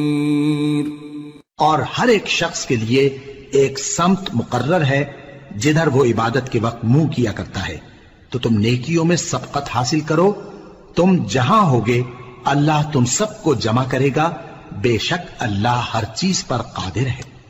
और हर एक शख्स के लिए एक समत मुकर्रर है जिधर वो इबादत के वक्त मुंह किया करता है। तो तुम नेकियों में सबकत हासिल करो। तुम जहां होगे अल्लाह तुम सबको जमा करेगा। बेशक अल्लाह हर चीज पर कादिर है।